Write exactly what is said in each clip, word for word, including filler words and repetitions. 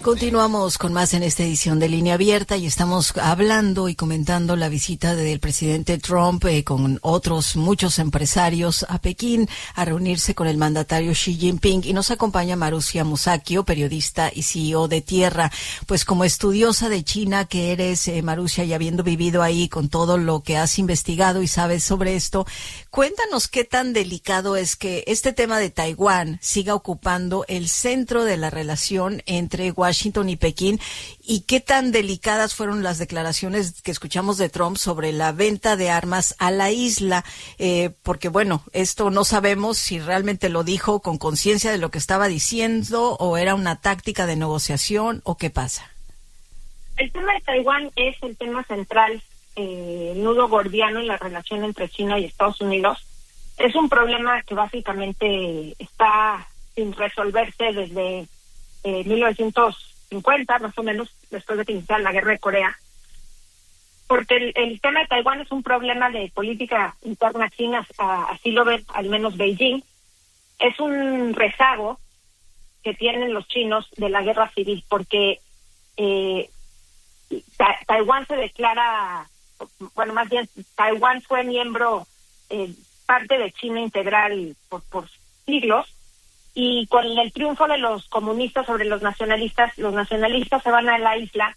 Continuamos con más en esta edición de Línea Abierta y estamos hablando y comentando la visita del presidente Trump eh, con otros muchos empresarios a Pekín a reunirse con el mandatario Xi Jinping, y nos acompaña Marussia Musacchio, periodista y C E O de Tierra. Pues como estudiosa de China que eres, eh, Marussia, y habiendo vivido ahí con todo lo que has investigado y sabes sobre esto, cuéntanos qué tan delicado es que este tema de Taiwán siga ocupando el centro de la relación entre Washington Washington y Pekín, y qué tan delicadas fueron las declaraciones que escuchamos de Trump sobre la venta de armas a la isla, eh, porque bueno, esto no sabemos si realmente lo dijo con conciencia de lo que estaba diciendo o era una táctica de negociación o qué pasa. El tema de Taiwán es el tema central, eh, el nudo gordiano en la relación entre China y Estados Unidos. Es un problema que básicamente está sin resolverse desde Eh, mil novecientos cincuenta, más o menos, después de que iniciara la guerra de Corea, porque el, el tema de Taiwán es un problema de política interna china, así lo ve al menos Beijing. Es un rezago que tienen los chinos de la guerra civil, porque eh, Ta- Taiwán se declara, bueno, más bien, Taiwán fue miembro, eh, parte de China integral por, por siglos. Y con el triunfo de los comunistas sobre los nacionalistas, los nacionalistas se van a la isla,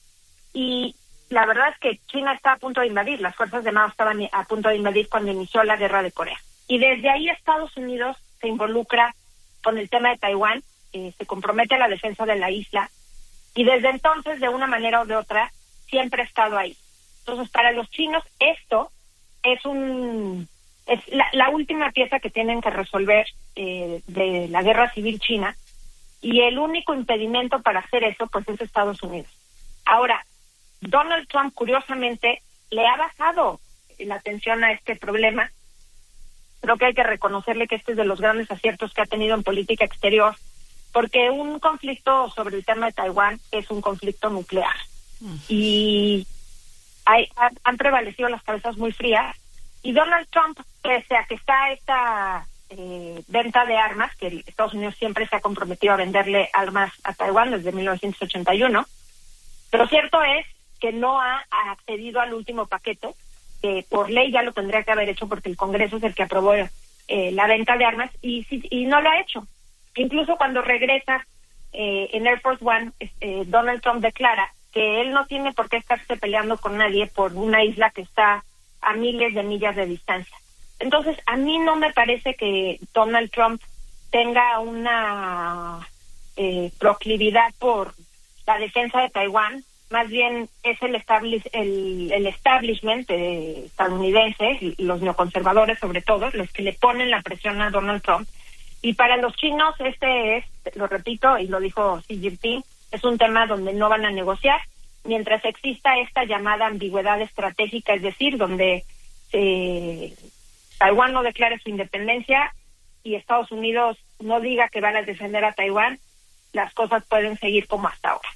y la verdad es que China está a punto de invadir, las fuerzas de Mao estaban a punto de invadir cuando inició la guerra de Corea. Y desde ahí Estados Unidos se involucra con el tema de Taiwán, eh, se compromete a la defensa de la isla, y desde entonces, de una manera o de otra, siempre ha estado ahí. Entonces, para los chinos, esto es un... es la, la última pieza que tienen que resolver eh, de la guerra civil china, y el único impedimento para hacer eso pues es Estados Unidos. Ahora, Donald Trump curiosamente le ha bajado la atención a este problema. Creo que hay que reconocerle que este es de los grandes aciertos que ha tenido en política exterior, porque un conflicto sobre el tema de Taiwán es un conflicto nuclear, mm. y hay, han, han prevalecido las cabezas muy frías. Y Donald Trump, pese a que está esta eh, venta de armas, que Estados Unidos siempre se ha comprometido a venderle armas a Taiwán desde mil novecientos ochenta y uno, pero cierto es que no ha accedido al último paquete, que por ley ya lo tendría que haber hecho porque el Congreso es el que aprobó eh, la venta de armas, y, y no lo ha hecho. Incluso cuando regresa eh, en Air Force One, eh, Donald Trump declara que él no tiene por qué estarse peleando con nadie por una isla que está a miles de millas de distancia. Entonces, a mí no me parece que Donald Trump tenga una eh, proclividad por la defensa de Taiwán. Más bien es el, establish, el, el establishment eh, estadounidense, los neoconservadores sobre todo, los que le ponen la presión a Donald Trump. Y para los chinos este es, lo repito, y lo dijo Xi Jinping, es un tema donde no van a negociar mientras exista esta llamada ambigüedad estratégica, es decir, donde eh, Taiwán no declare su independencia y Estados Unidos no diga que van a defender a Taiwán, las cosas pueden seguir como hasta ahora.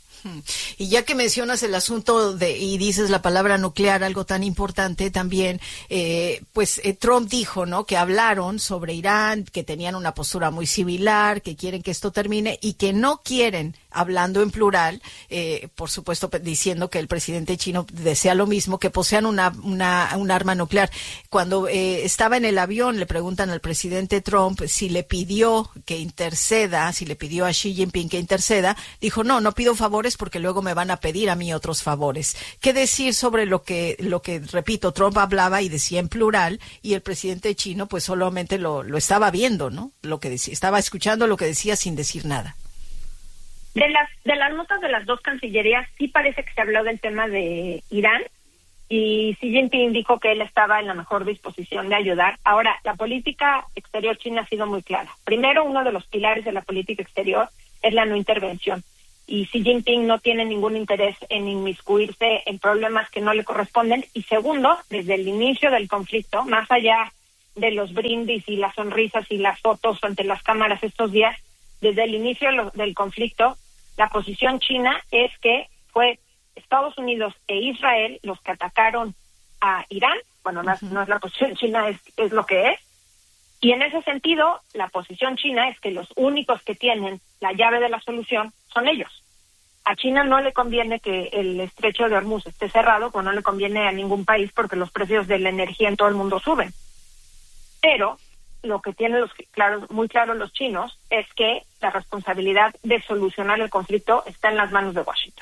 Y ya que mencionas el asunto de y dices la palabra nuclear, algo tan importante también, eh, pues eh, Trump dijo, ¿no?, que hablaron sobre Irán, que tenían una postura muy similar, que quieren que esto termine y que no quieren, hablando en plural, eh, por supuesto diciendo que el presidente chino desea lo mismo, que posean una una un arma nuclear. Cuando eh, estaba en el avión le preguntan al presidente Trump si le pidió que interceda, si le pidió a Xi Jinping que interceda, dijo no, no pido favores porque luego me van a pedir a mí otros favores. ¿Qué decir sobre lo que, lo que repito, Trump hablaba y decía en plural y el presidente chino pues solamente lo, lo estaba viendo, ¿no? Lo que decía, estaba escuchando lo que decía sin decir nada. De las, de las notas de las dos cancillerías sí parece que se habló del tema de Irán, y Xi Jinping dijo que él estaba en la mejor disposición de ayudar. Ahora, la política exterior china ha sido muy clara. Primero, uno de los pilares de la política exterior es la no intervención. Y Xi Jinping no tiene ningún interés en inmiscuirse en problemas que no le corresponden. Y segundo, desde el inicio del conflicto, más allá de los brindis y las sonrisas y las fotos ante las cámaras estos días, desde el inicio del conflicto, la posición china es que fue Estados Unidos e Israel los que atacaron a Irán. Bueno, no, no es la posición china, es, es lo que es. Y en ese sentido, la posición china es que los únicos que tienen la llave de la solución son ellos. A China no le conviene que el estrecho de Hormuz esté cerrado, pues no le conviene a ningún país porque los precios de la energía en todo el mundo suben. Pero lo que tienen los, claro, muy claro los chinos es que la responsabilidad de solucionar el conflicto está en las manos de Washington.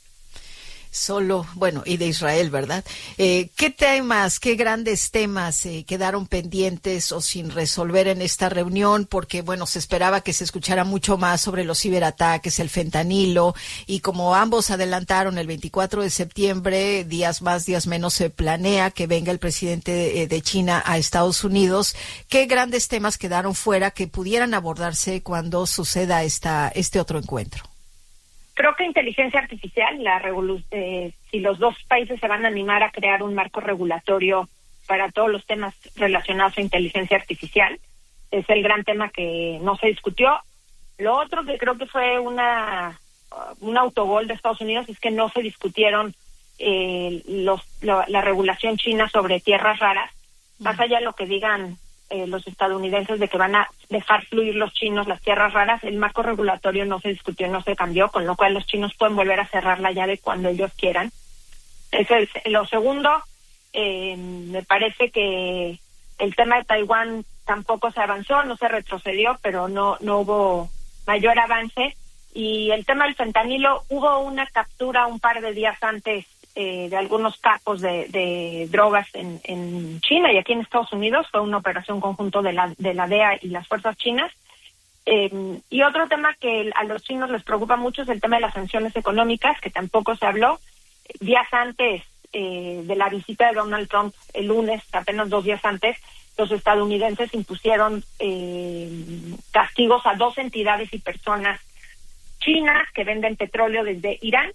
Solo, bueno, y de Israel, ¿verdad? Eh, ¿Qué temas, qué grandes temas eh, quedaron pendientes o sin resolver en esta reunión? Porque, bueno, se esperaba que se escuchara mucho más sobre los ciberataques, el fentanilo, y como ambos adelantaron el veinticuatro de septiembre, días más, días menos, se planea que venga el presidente de, de China a Estados Unidos. ¿Qué grandes temas quedaron fuera que pudieran abordarse cuando suceda esta, este otro encuentro? Creo que inteligencia artificial, la revolu- eh, si los dos países se van a animar a crear un marco regulatorio para todos los temas relacionados a inteligencia artificial, es el gran tema que no se discutió. Lo otro que creo que fue una un autogol de Estados Unidos es que no se discutieron eh, los, lo, la regulación china sobre tierras raras, más allá de lo que digan Eh, los estadounidenses de que van a dejar fluir los chinos las tierras raras, el marco regulatorio no se discutió, no se cambió, con lo cual los chinos pueden volver a cerrar la llave cuando ellos quieran. Eso es lo segundo. Eh, me parece que el tema de Taiwán tampoco se avanzó, no se retrocedió, pero no no hubo mayor avance. Y el tema del fentanilo, hubo una captura un par de días antes Eh, de algunos capos de, de drogas en, en China y aquí en Estados Unidos. Fue una operación conjunto de la de la D E A y las fuerzas chinas. Eh, y otro tema que a los chinos les preocupa mucho es el tema de las sanciones económicas, que tampoco se habló. Días antes eh, de la visita de Donald Trump, el lunes, apenas dos días antes, los estadounidenses impusieron eh, castigos a dos entidades y personas chinas que venden petróleo desde Irán,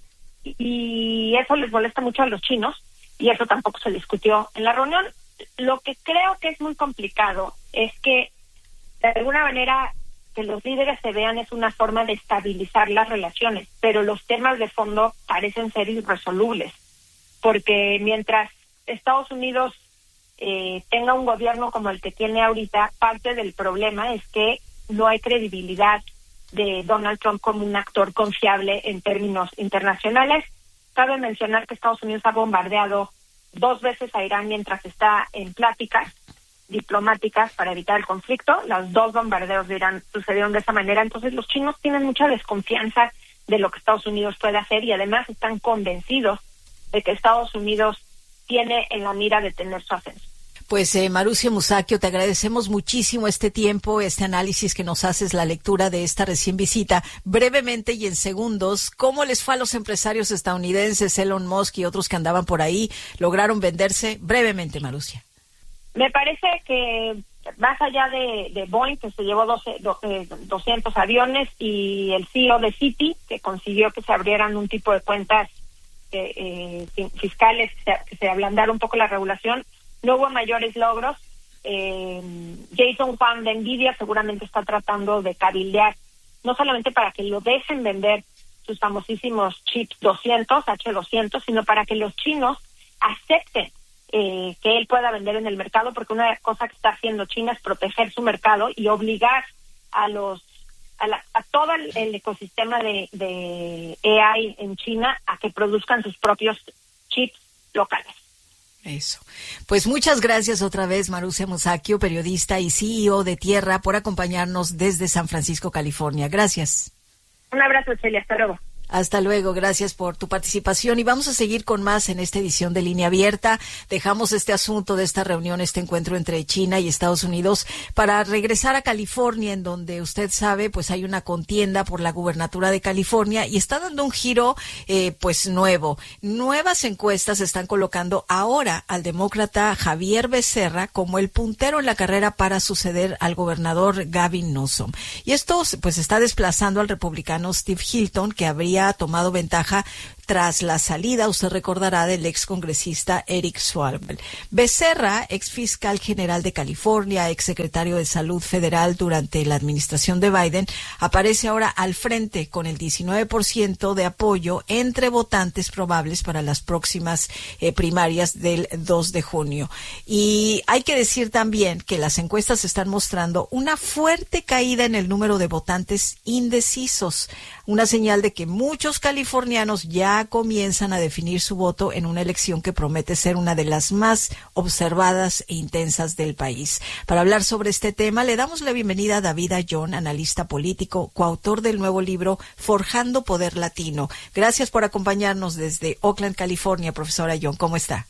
y eso les molesta mucho a los chinos, y eso tampoco se discutió en la reunión. Lo que creo que es muy complicado es que, de alguna manera, que los líderes se vean es una forma de estabilizar las relaciones, pero los temas de fondo parecen ser irresolubles, porque mientras Estados Unidos eh, tenga un gobierno como el que tiene ahorita, parte del problema es que no hay credibilidad de Donald Trump como un actor confiable en términos internacionales. Cabe mencionar que Estados Unidos ha bombardeado dos veces a Irán mientras está en pláticas diplomáticas para evitar el conflicto. Los dos bombardeos de Irán sucedieron de esa manera. Entonces los chinos tienen mucha desconfianza de lo que Estados Unidos puede hacer y además están convencidos de que Estados Unidos tiene en la mira de tener su ascenso. Pues eh, Marusia Musacchio, te agradecemos muchísimo este tiempo, este análisis que nos haces, la lectura de esta recién visita. Brevemente y en segundos, ¿cómo les fue a los empresarios estadounidenses, Elon Musk y otros que andaban por ahí? ¿Lograron venderse? Brevemente, Marusia. Me parece que más allá de, de Boeing, que se llevó doce, do, eh, doscientos aviones, y el C E O de Citi, que consiguió que se abrieran un tipo de cuentas eh, eh, fiscales, que se, que se ablandara un poco la regulación, no hubo mayores logros. Eh, Jason Huang de Nvidia seguramente está tratando de cabildear, no solamente para que lo dejen vender sus famosísimos chips doscientos, H doscientos, sino para que los chinos acepten eh, que él pueda vender en el mercado, porque una cosa que está haciendo China es proteger su mercado y obligar a los a, la, a todo el, el ecosistema de, de A I en China a que produzcan sus propios chips locales. Eso. Pues muchas gracias otra vez, Marusia Musacchio, periodista y C E O de Tierra, por acompañarnos desde San Francisco, California. Gracias. Un abrazo, Celia. Hasta luego. Hasta luego, gracias por tu participación y vamos a seguir con más en esta edición de Línea Abierta. Dejamos este asunto de esta reunión, este encuentro entre China y Estados Unidos para regresar a California, en donde usted sabe, pues hay una contienda por la gubernatura de California y está dando un giro eh, pues nuevo. Nuevas encuestas están colocando ahora al demócrata Javier Becerra como el puntero en la carrera para suceder al gobernador Gavin Newsom. Y esto pues está desplazando al republicano Steve Hilton, que habría tomado ventaja tras la salida, usted recordará, del excongresista Eric Swalwell. Becerra, ex fiscal general de California, ex secretario de Salud Federal durante la administración de Biden, aparece ahora al frente con el diecinueve por ciento de apoyo entre votantes probables para las próximas eh, primarias del dos de junio. Y hay que decir también que las encuestas están mostrando una fuerte caída en el número de votantes indecisos, una señal de que muchos californianos ya comienzan a definir su voto en una elección que promete ser una de las más observadas e intensas del país. Para hablar sobre este tema, le damos la bienvenida a David Ayllón, analista político, coautor del nuevo libro Forjando Poder Latino. Gracias por acompañarnos desde Oakland, California, profesor Ayllón. ¿Cómo está?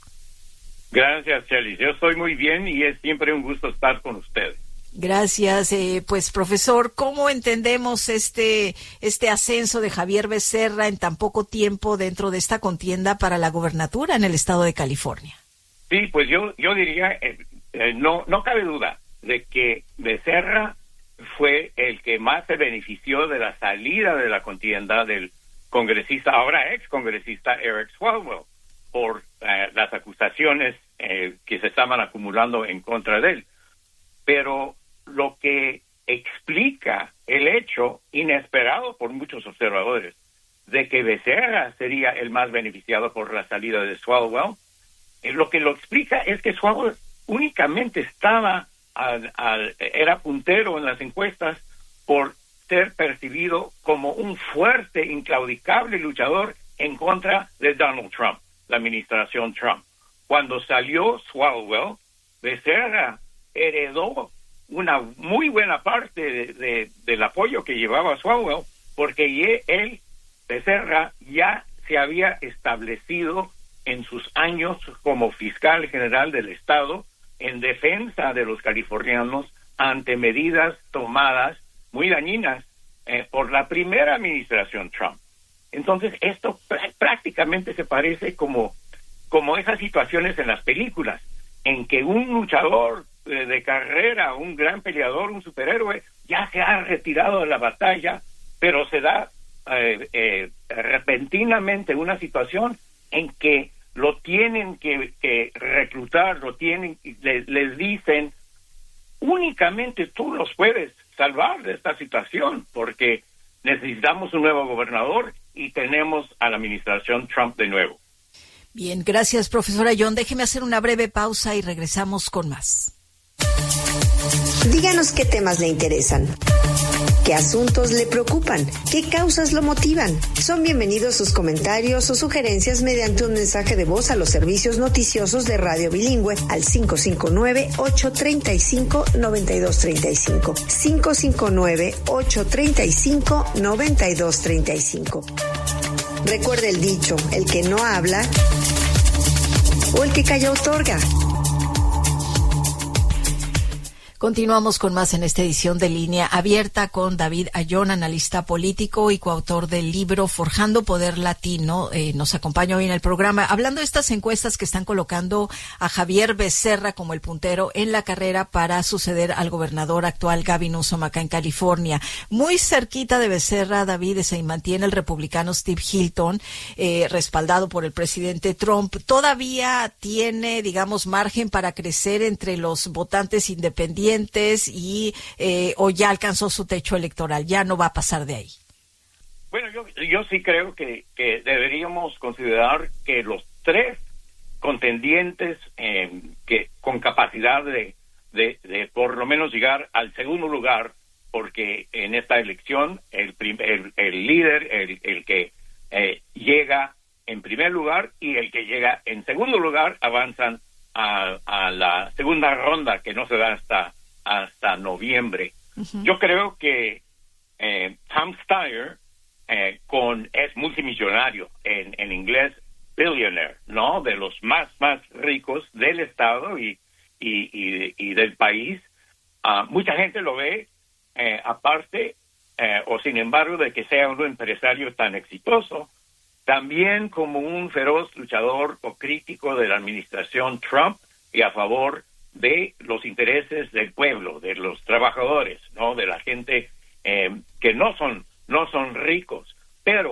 Gracias, Chelis. Yo estoy muy bien y es siempre un gusto estar con ustedes. Gracias. Eh, pues, profesor, ¿cómo entendemos este este ascenso de Javier Becerra en tan poco tiempo dentro de esta contienda para la gobernatura en el estado de California? Sí, pues yo yo diría, eh, eh, no no cabe duda de que Becerra fue el que más se benefició de la salida de la contienda del congresista, ahora ex congresista Eric Swalwell, por eh, las acusaciones eh, que se estaban acumulando en contra de él. Pero lo que explica el hecho inesperado por muchos observadores de que Becerra sería el más beneficiado por la salida de Swalwell, eh, lo que lo explica es que Swalwell únicamente estaba al, al, era puntero en las encuestas por ser percibido como un fuerte, inclaudicable luchador en contra de Donald Trump, la administración Trump. Cuando salió Swalwell, Becerra heredó una muy buena parte de, de, del apoyo que llevaba Swalwell, porque él, Becerra, ya se había establecido en sus años como fiscal general del estado en defensa de los californianos ante medidas tomadas muy dañinas eh, por la primera administración Trump. Entonces, esto pr- prácticamente se parece como, como esas situaciones en las películas, en que un luchador eh, de carrera, un gran peleador, un superhéroe, ya se ha retirado de la batalla, pero se da eh, eh, repentinamente una situación en que lo tienen que, que reclutar, lo tienen, les, les dicen, únicamente tú los puedes salvar de esta situación, porque necesitamos un nuevo gobernador y tenemos a la administración Trump de nuevo. Bien, gracias, profesora Ayllón. Déjeme hacer una breve pausa y regresamos con más. Díganos qué temas le interesan, qué asuntos le preocupan, qué causas lo motivan. Son bienvenidos sus comentarios o sugerencias mediante un mensaje de voz a los servicios noticiosos de Radio Bilingüe al cinco cinco nueve, ocho tres cinco, nueve dos tres cinco. cinco cinco nueve, ocho tres cinco, nueve dos tres cinco. Recuerde el dicho, el que no habla o el que calla otorga. Continuamos con más en esta edición de Línea Abierta con David Ayllón, analista político y coautor del libro Forjando Poder Latino. Eh, nos acompaña hoy en el programa hablando de estas encuestas que están colocando a Javier Becerra como el puntero en la carrera para suceder al gobernador actual Gavin Newsom acá en California. Muy cerquita de Becerra, David, se mantiene el republicano Steve Hilton, eh, respaldado por el presidente Trump. Todavía tiene, digamos, margen para crecer entre los votantes independientes y eh, o ya alcanzó su techo electoral, ya no va a pasar de ahí. Bueno, yo, yo sí creo que, que deberíamos considerar que los tres contendientes eh, que con capacidad de, de, de por lo menos llegar al segundo lugar, porque en esta elección el, prim, el, el líder, el, el que eh, llega en primer lugar y el que llega en segundo lugar avanzan a, a la segunda ronda, que no se da hasta hasta noviembre. Uh-huh. Yo creo que eh, Tom Steyer eh, con es multimillonario, en, en inglés billionaire, ¿no? De los más más ricos del estado y y, y, y del país. Uh, mucha gente lo ve eh, aparte eh, o sin embargo de que sea un empresario tan exitoso, también como un feroz luchador o crítico de la administración Trump y a favor de los intereses del pueblo, de los trabajadores, ¿no? De la gente eh, que no son no son ricos, pero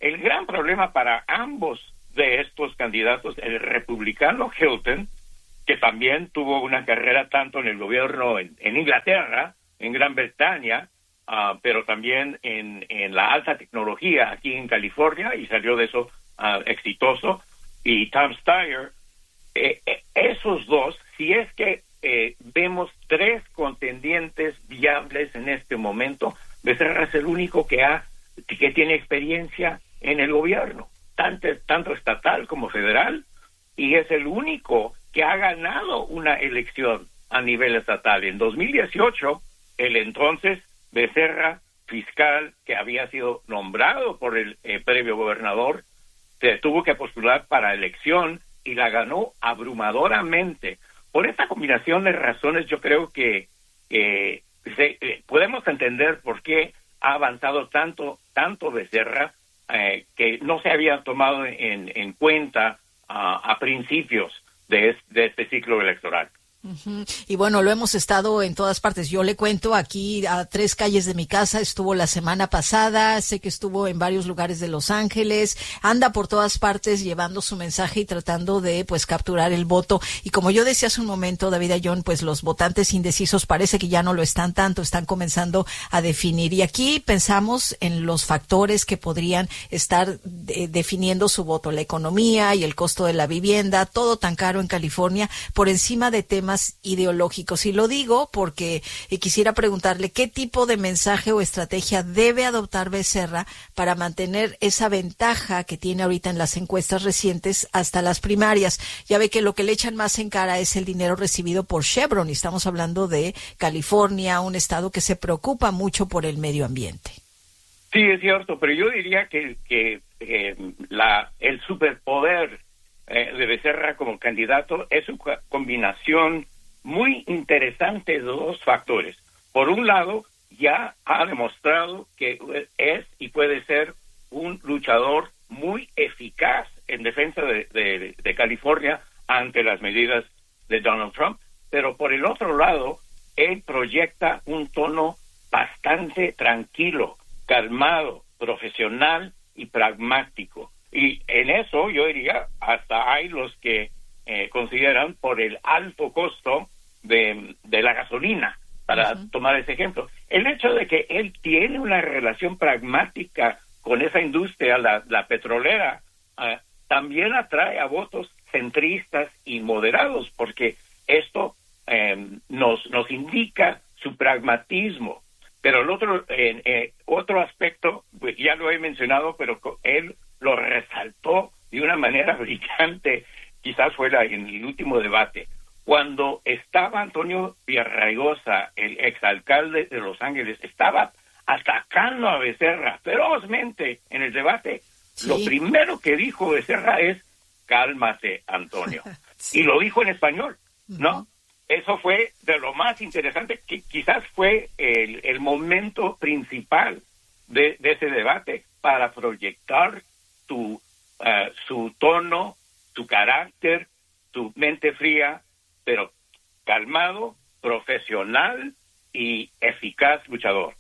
el gran problema para ambos de estos candidatos, el republicano Hilton, que también tuvo una carrera tanto en el gobierno en, en Inglaterra, en Gran Bretaña, uh, pero también en, en la alta tecnología aquí en California, y salió de eso uh, exitoso, y Tom Steyer, eh, eh, esos dos, si es que eh, vemos tres contendientes viables en este momento, Becerra es el único que ha que tiene experiencia en el gobierno, tanto, tanto estatal como federal, y es el único que ha ganado una elección a nivel estatal. En dos mil dieciocho, el entonces Becerra, fiscal que había sido nombrado por el eh, previo gobernador, se tuvo que postular para elección y la ganó abrumadoramente. Por esta combinación de razones, yo creo que eh, se, eh, podemos entender por qué ha avanzado tanto, tanto Becerra, eh, que no se había tomado en, en cuenta uh, a principios de, es, de este ciclo electoral. Uh-huh. Y bueno, lo hemos estado en todas partes. Yo le cuento, aquí a tres calles de mi casa estuvo la semana pasada, sé que estuvo en varios lugares de Los Ángeles, anda por todas partes llevando su mensaje y tratando de pues capturar el voto. Y como yo decía hace un momento, David Ayllón, pues los votantes indecisos parece que ya no lo están tanto, están comenzando a definir. Y aquí pensamos en los factores que podrían estar de, definiendo su voto, la economía y el costo de la vivienda, todo tan caro en California, por encima de temas ideológicos. Y lo digo porque eh, quisiera preguntarle qué tipo de mensaje o estrategia debe adoptar Becerra para mantener esa ventaja que tiene ahorita en las encuestas recientes hasta las primarias. Ya ve que lo que le echan más en cara es el dinero recibido por Chevron, y estamos hablando de California, un estado que se preocupa mucho por el medio ambiente. Sí, es cierto, pero yo diría que, que eh, la, el superpoder de Becerra como candidato es una combinación muy interesante de dos factores. Por un lado, ya ha demostrado que es y puede ser un luchador muy eficaz en defensa de, de, de California ante las medidas de Donald Trump, pero por el otro lado, él proyecta un tono bastante tranquilo, calmado, profesional y pragmático. Y en eso yo diría, hasta hay los que eh, consideran por el alto costo de, de la gasolina, para uh-huh. tomar ese ejemplo. El hecho de que él tiene una relación pragmática con esa industria, la, la petrolera, uh, también atrae a votos centristas y moderados, porque esto eh, nos, nos indica su pragmatismo. Pero el otro, eh, eh, otro aspecto, pues ya lo he mencionado, pero él lo resaltó de una manera brillante, quizás fuera en el último debate. Cuando estaba Antonio Villarraigosa, el exalcalde de Los Ángeles, estaba atacando a Becerra ferozmente en el debate. Sí. Lo primero que dijo Becerra es, cálmate, Antonio. Sí. Y lo dijo en español, ¿no? Uh-huh. Eso fue de lo más interesante, que quizás fue el, el momento principal de, de ese debate para proyectar tu, uh, su tono, su carácter, su mente fría, pero calmado, profesional y eficaz luchador.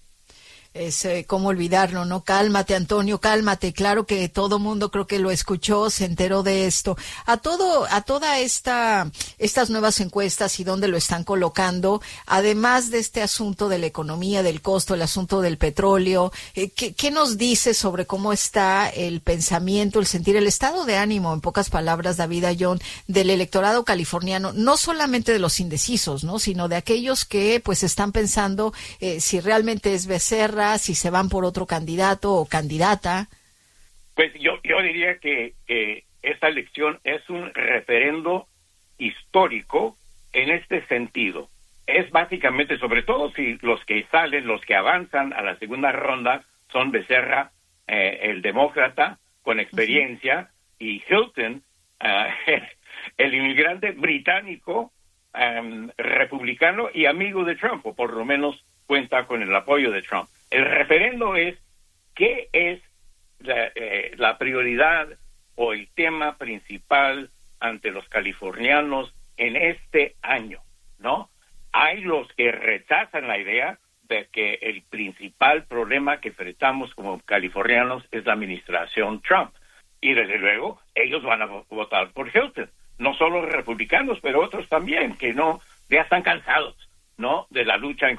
Es eh, cómo olvidarlo, ¿no? Cálmate, Antonio, cálmate. Claro que todo mundo creo que lo escuchó, se enteró de esto. A todo, a toda esta, estas nuevas encuestas y dónde lo están colocando, además de este asunto de la economía, del costo, el asunto del petróleo, eh, ¿qué, qué nos dice sobre cómo está el pensamiento, el sentir, el estado de ánimo, en pocas palabras, David Ayllón, del electorado californiano, no solamente de los indecisos, ¿no? Sino de aquellos que, pues, están pensando eh, si realmente es Becerra, si se van por otro candidato o candidata? Pues yo yo diría que, que esta elección es un referendo histórico en este sentido. Es básicamente, sobre todo si los que salen, los que avanzan a la segunda ronda son Becerra, eh, el demócrata con experiencia, uh-huh. y Hilton, uh, el inmigrante británico, um, republicano y amigo de Trump, o por lo menos cuenta con el apoyo de Trump. El referendo es qué es la, eh, la prioridad o el tema principal ante los californianos en este año, ¿no? Hay los que rechazan la idea de que el principal problema que enfrentamos como californianos es la administración Trump. Y desde luego, ellos van a votar por Hilton. No solo los republicanos, pero otros también, que no ya están cansados, ¿no?, de la lucha en